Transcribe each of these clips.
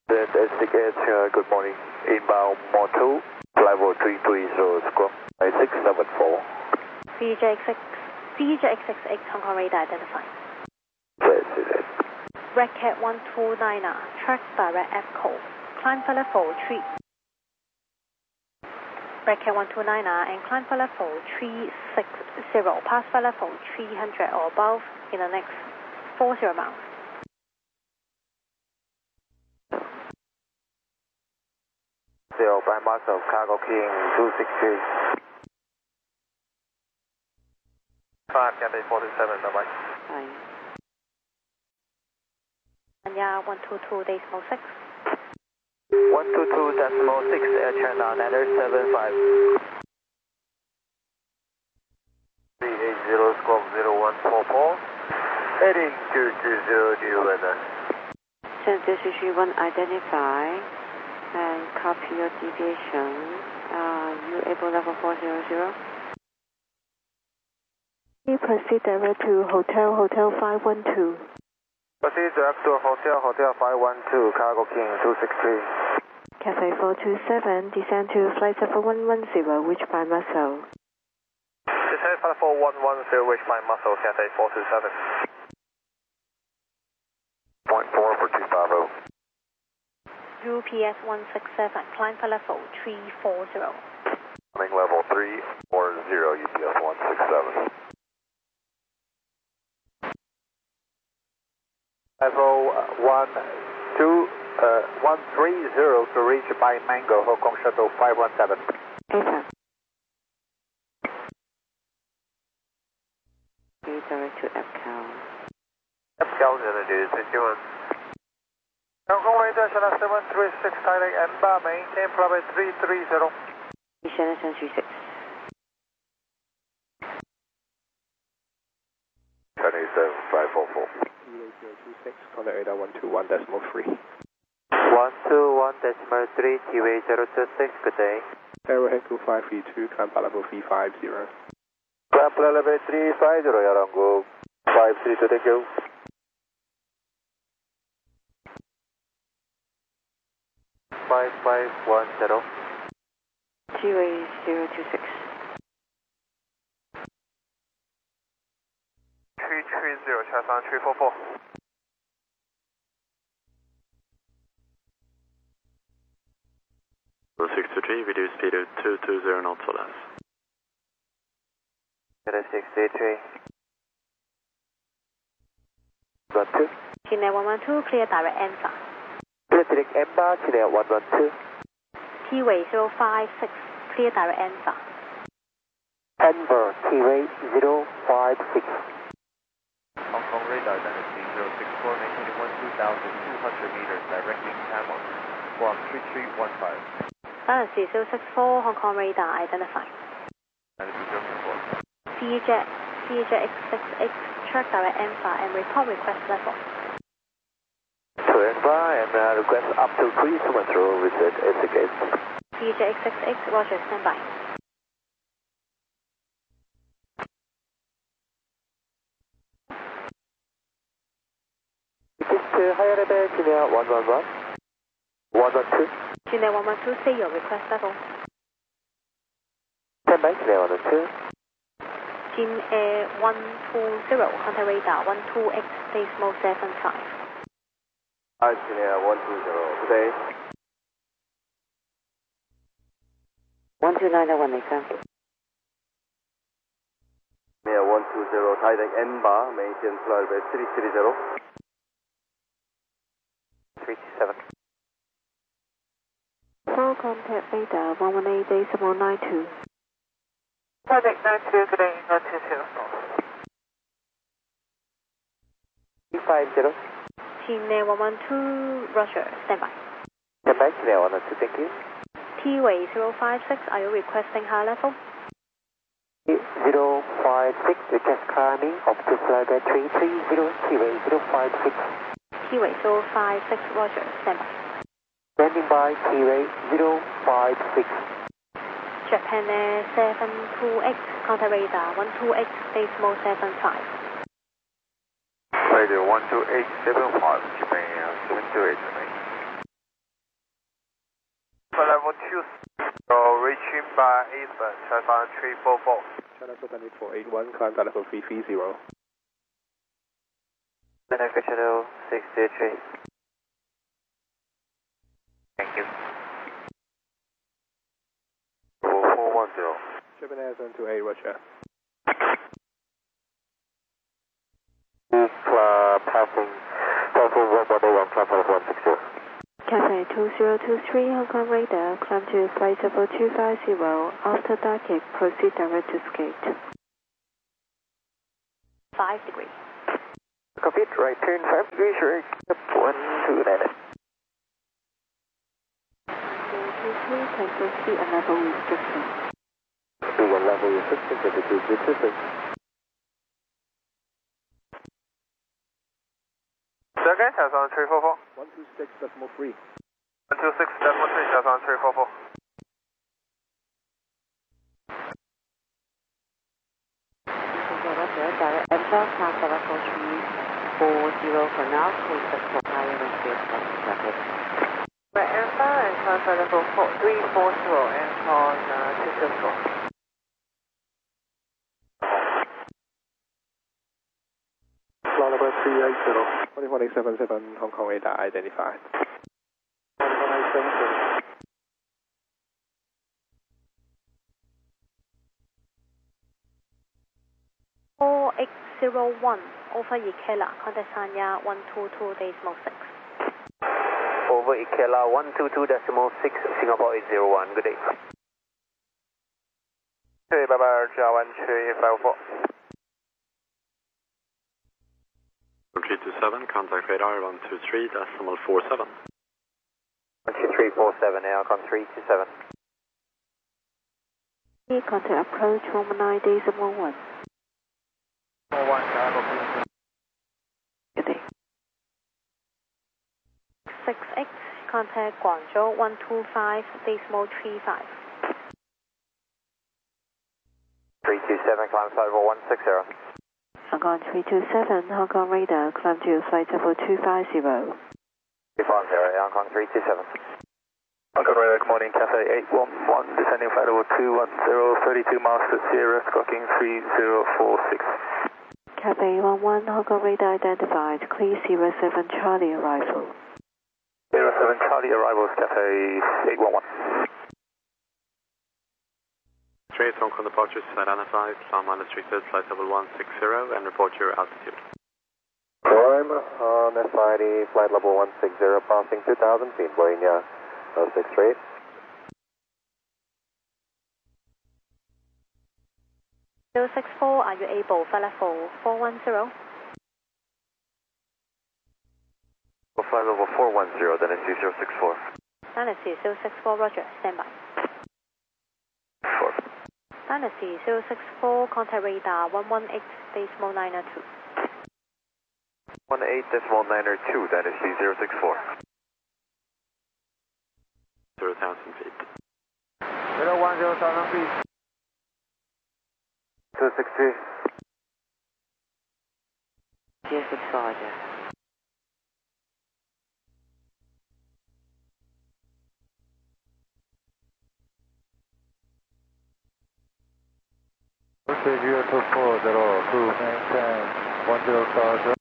Good morning. Inbound Moto, level 330 squawk, 674. CJXX Hong Kong radar identified. Yes, it is. Red Cat 129, track direct echo, climb for level 3. Red Cat 129 and climb for level 360, pass for level 300 or above in the next 40 miles. By Muscle, Cargo King 263. 5, Cathay 427, bye-bye. Bye. Anya 122.6. 122.6, air channel 975. 380 squawk 0144. Heading to 200 weather. Center 331 identify and copy your deviation. You able level 400? We proceed direct to Hotel 512. Proceed direct to Hotel 512, Cargo King 263. Cathay 427, descend to flight 7110, which by Muscle. Descend flight 4110, which by Muscle, Cathay 427. Point 4 for 250. UPS 167, climb for level 340. Coming level 340, UPS 167. Level 130 to reach by Mango, Hong Kong Shuttle 517. Ava. Be direct to EPCAL. EPCAL Unity 61. Hong Kong radar channel 736, direct EMBA, maintain flight 330. Channel 736. 27544. 26, contact radar 121.3. 121.3, TWA 026, good day. Arrowhead 2532, climb level 350. Climb level 350, Yarango 532, thank you. Five 510. TWA 026. 330, Chassan 344. Row 623, reduce speed to 220 knots or less. 683. 12. Chennai 112, clear direct answer. Clear direct EMBA, Chennai 112. T-way 056, clear direct answer. Denver, T-way 056. Hong Kong radar dynasty 064, maintaining 12,200 meters, directing Hamilton, from 3315. Dynasty 064, Hong Kong radar identified. Dynasty 064. CJXX, track direct answer and report request level. And request up to 320, visit SCS. CJXX, roger, standby. Higher level, Chennai 111. 112. Chennai 112, say your request level. Standby, Chennai 112. Chennai 120, contact radar 12X, decimal 75. Hi, Chennai 120, good day. 129.1 Lisa. Chennai 120, direct EMBA, maintain flight by 330. 327. Full contact radar 118.92. Contact 92, good day, 120. 350. Chennai 112, roger, standby. Standby, Chennai 112, thank you. T-way 056, are you requesting high level? 056, request climbing up to flight by 330, T-way 056. T-way 056, roger, standby. Standing by, T-way 056. Japan Air 728, contact radar 128, decimal 75. Radio 12875, Japan 728, reaching by eastbound, China 344. China 481, climb flight level 330. America Channel 603. Thank you. 4410. Japan Air 728, Roger. Passing Delta 111, climb flight level 160. Cathay 2023, Hong Kong radar, climb to flight level 250, after dark, proceed direct to skate. 5 degrees. Copy, right turn 5 degrees, right, 129. 223, can proceed and level restriction. 21 level restriction, 22 restriction. Second, China 344. 126.3. 126.3, China 344. Direct EMBA, climb flight level 340 for now, please for higher than space traffic. Right, EMBA and climb flight level 340 and on 204. Flight level 380. 21877, Hong Kong radar identified. 21877. 4801, over Ikela, contact Sanya 122.6. Over Ikela 122.6, Singapore 801, good day. Okay, bye-bye, Java 13504. 327, contact radar 123.47. 12347, Aircon 327. Contact approach 119.11. 41, Java. Good day. 6X, contact Guangzhou 125.35. 327, climb flight level 160. Hong Kong 327, Hong Kong radar, climb to flight level 250. 350, Aircon 327. Hong Kong radar, good morning, Cathay 811, descending flight level 210, 32 miles to Sierra, squawking 3046. Cathay 11, Hong Kong radar identified, clear Sierra 7 Charlie arrival. Sierra 7 Charlie arrivals, Cathay 811. Trace Hong Kong departures identified, climb unrestricted, flight level 160, and report your altitude. Climb on FID, flight level 160, passing 2,000 feet, Bolivia 063. 064, are you able, flight level 410? Flight level 410, then it's 064. Dynasty 064, roger, standby. 4. Dynasty 064, contact radar 118.902. 18.902, that is 064. 0,000 feet. 010,000 feet. 263. 064, yeah. Okay, 0240, maintain 10,000.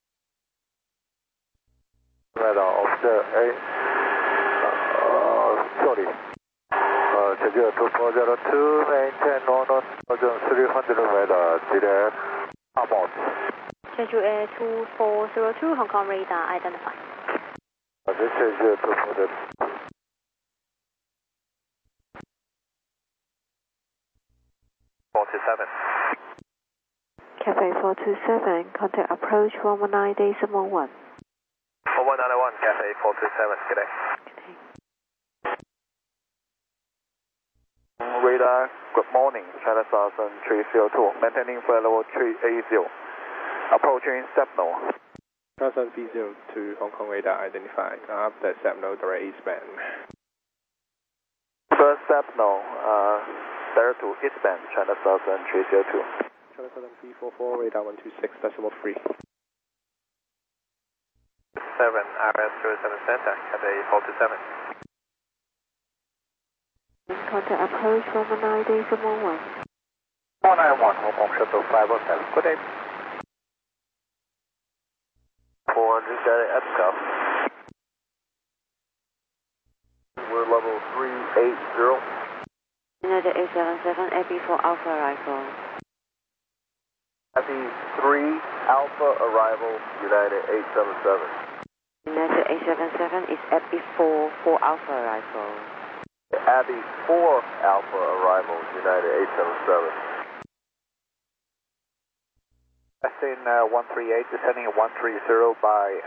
Radar of the sorry. 0240, maintain 1,300 radar, direct amount. Jeju Air 2402, Hong Kong radar identified. This is 0240. 47. Cathay 427, contact approach 119.11. 4191, Cathay 427, good day. Radar, good morning, China Southern 302, maintaining flight level 380. Approaching Stepno. China 302, Hong Kong radar identified. After Stepno, direct eastbound. First Stepno, direct to eastbound, China Southern 302. China 344, radar 126.3. 7, RS 07 Center, Cathay 427. contact approach from 98711. 491, Hong Kong Shuttle 507. Good day. 400 Delta Echo. We're level 380. United 877, Abby for Alpha arrival. Abby 3 Alpha arrival, United 877. United 877 is Abby 4 for Alpha arrival. Abby 4 Alpha arrival, United 877. Destin 138, descending at 130 by